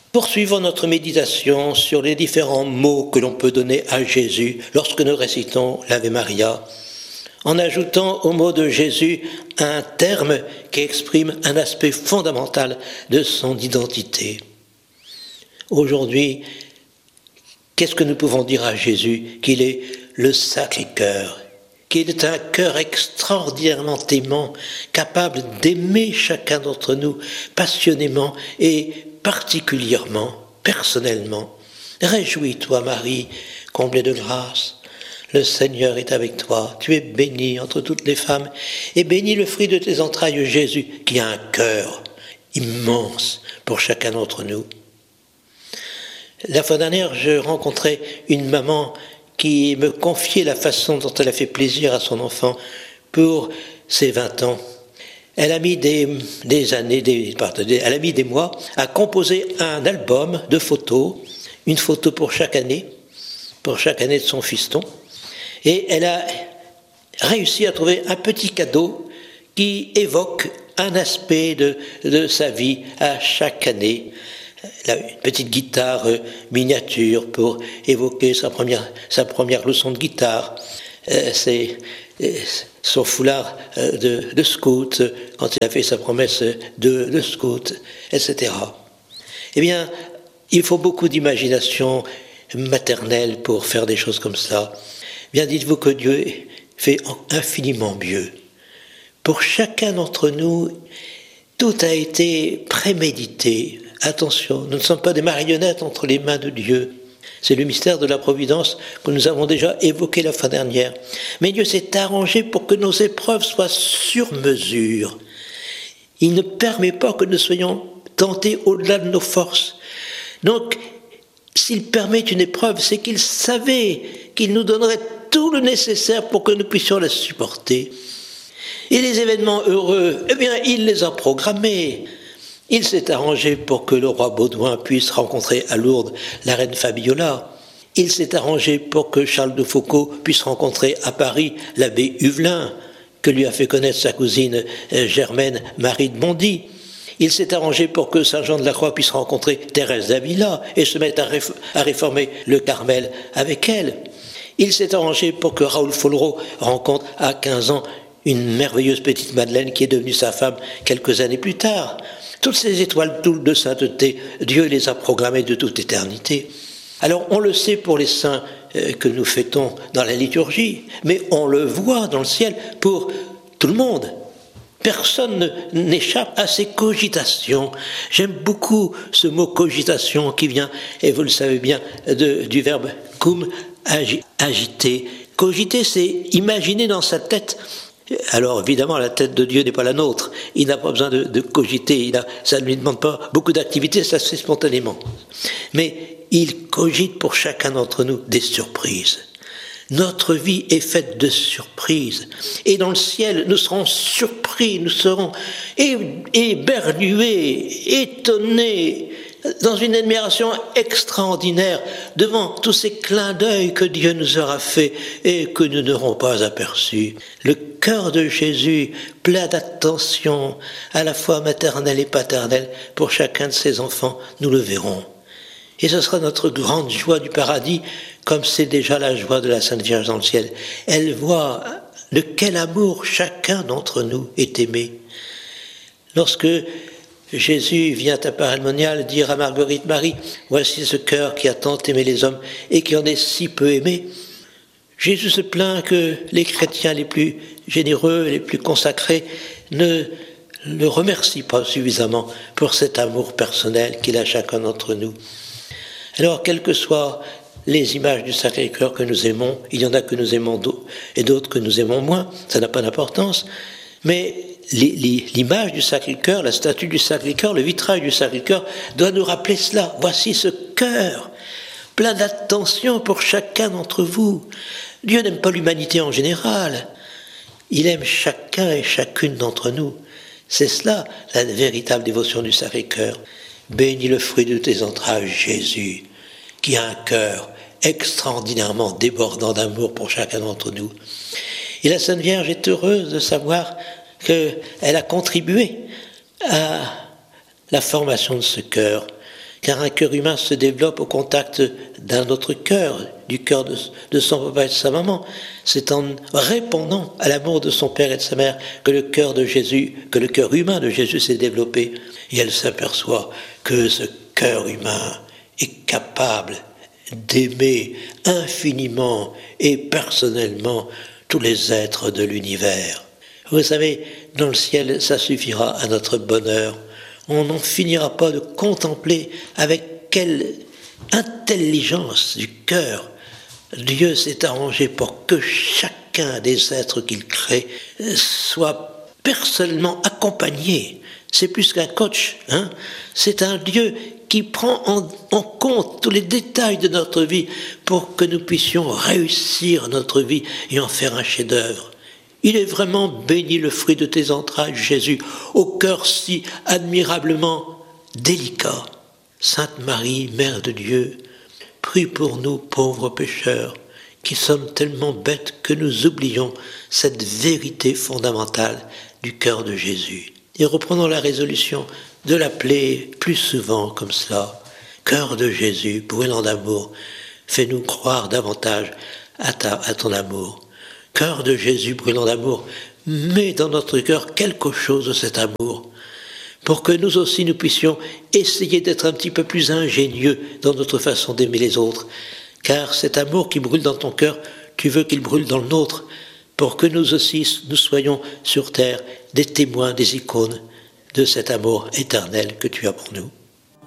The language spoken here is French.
Poursuivons notre méditation sur les différents mots que l'on peut donner à Jésus lorsque nous récitons l'Ave Maria, en ajoutant au mot de Jésus un terme qui exprime un aspect fondamental de son identité. Aujourd'hui, qu'est-ce que nous pouvons dire à Jésus? Qu'il est le Sacré-Cœur, qu'il est un cœur extraordinairement aimant, capable d'aimer chacun d'entre nous passionnément et particulièrement, personnellement. Réjouis-toi, Marie, comblée de grâce. Le Seigneur est avec toi, tu es bénie entre toutes les femmes, et béni le fruit de tes entrailles, Jésus, qui a un cœur immense pour chacun d'entre nous. La fois dernière, je rencontrais une maman qui me confiait la façon dont elle a fait plaisir à son enfant pour ses 20 ans. Elle a mis des mois à composer un album de photos, une photo pour chaque année de son fiston. Et elle a réussi à trouver un petit cadeau qui évoque un aspect de sa vie à chaque année. Une petite guitare miniature pour évoquer sa première leçon de guitare. C'est son foulard de scout quand il a fait sa promesse de scout, etc. Eh bien, il faut beaucoup d'imagination maternelle pour faire des choses comme ça. Bien, dites-vous que Dieu fait infiniment mieux. Pour chacun d'entre nous, tout a été prémédité. Attention, nous ne sommes pas des marionnettes entre les mains de Dieu. C'est le mystère de la providence que nous avons déjà évoqué la fois dernière. Mais Dieu s'est arrangé pour que nos épreuves soient sur mesure. Il ne permet pas que nous soyons tentés au-delà de nos forces. Donc, s'il permet une épreuve, c'est qu'il savait qu'il nous donnerait tout le nécessaire pour que nous puissions la supporter. Et les événements heureux, eh bien, il les a programmés. Il s'est arrangé pour que le roi Baudouin puisse rencontrer à Lourdes la reine Fabiola. Il s'est arrangé pour que Charles de Foucauld puisse rencontrer à Paris l'abbé Huvelin, que lui a fait connaître sa cousine Germaine Marie de Bondy. Il s'est arrangé pour que Saint Jean de la Croix puisse rencontrer Thérèse d'Avila et se mettre à réformer le Carmel avec elle. Il s'est arrangé pour que Raoul Follereau rencontre à 15 ans une merveilleuse petite Madeleine qui est devenue sa femme quelques années plus tard. Toutes ces étoiles doubles de sainteté, Dieu les a programmées de toute éternité. Alors on le sait pour les saints que nous fêtons dans la liturgie, mais on le voit dans le ciel pour tout le monde. Personne n'échappe à ces cogitations. J'aime beaucoup ce mot cogitation qui vient, et vous le savez bien, du verbe cum, agiter. Cogiter, c'est imaginer dans sa tête. Alors évidemment, la tête de Dieu n'est pas la nôtre. Il n'a pas besoin de cogiter. Ça ne lui demande pas beaucoup d'activité, ça se fait spontanément. Mais il cogite pour chacun d'entre nous des surprises. Notre vie est faite de surprises. Et dans le ciel, nous serons surpris, nous serons éberlués, étonnés, dans une admiration extraordinaire devant tous ces clins d'œil que Dieu nous aura faits et que nous n'aurons pas aperçus. Le cœur de Jésus, plein d'attention, à la fois maternelle et paternelle, pour chacun de ses enfants, nous le verrons. Et ce sera notre grande joie du paradis, comme c'est déjà la joie de la Sainte Vierge dans le ciel. Elle voit de quel amour chacun d'entre nous est aimé. Lorsque Jésus vient à Paray-le-Monial dire à Marguerite Marie, « Voici ce cœur qui a tant aimé les hommes et qui en est si peu aimé », Jésus se plaint que les chrétiens les plus généreux, les plus consacrés, ne le remercient pas suffisamment pour cet amour personnel qu'il a chacun d'entre nous. Alors, quelles que soient les images du Sacré-Cœur que nous aimons, il y en a que nous aimons et d'autres que nous aimons moins, ça n'a pas d'importance, mais l'image du Sacré-Cœur, la statue du Sacré-Cœur, le vitrail du Sacré-Cœur doit nous rappeler cela. Voici ce cœur, plein d'attention pour chacun d'entre vous. Dieu n'aime pas l'humanité en général, il aime chacun et chacune d'entre nous. C'est cela la véritable dévotion du Sacré-Cœur. Bénis le fruit de tes entrailles, Jésus, qui a un cœur extraordinairement débordant d'amour pour chacun d'entre nous. Et la Sainte Vierge est heureuse de savoir qu'elle a contribué à la formation de ce cœur, car un cœur humain se développe au contact d'un autre cœur, du cœur de son papa et de sa maman. C'est en répondant à l'amour de son père et de sa mère que le cœur humain de Jésus s'est développé. Et elle s'aperçoit que ce cœur humain est capable d'aimer infiniment et personnellement tous les êtres de l'univers. Vous savez, dans le ciel, ça suffira à notre bonheur. On n'en finira pas de contempler avec quelle intelligence du cœur Dieu s'est arrangé pour que chacun des êtres qu'il crée soit personnellement accompagné. C'est plus qu'un coach, hein. C'est un Dieu qui prend en compte tous les détails de notre vie pour que nous puissions réussir notre vie et en faire un chef-d'œuvre. Il est vraiment béni le fruit de tes entrailles, Jésus, au cœur si admirablement délicat. Sainte Marie, Mère de Dieu, prie pour nous pauvres pécheurs, qui sommes tellement bêtes que nous oublions cette vérité fondamentale du cœur de Jésus. Et reprenons la résolution de l'appeler plus souvent comme cela. Cœur de Jésus, brûlant d'amour, fais-nous croire davantage à ton amour. Cœur de Jésus, brûlant d'amour, mets dans notre cœur quelque chose de cet amour, pour que nous aussi nous puissions essayer d'être un petit peu plus ingénieux dans notre façon d'aimer les autres. Car cet amour qui brûle dans ton cœur, tu veux qu'il brûle dans le nôtre, pour que nous aussi nous soyons sur terre des témoins, des icônes de cet amour éternel que tu as pour nous.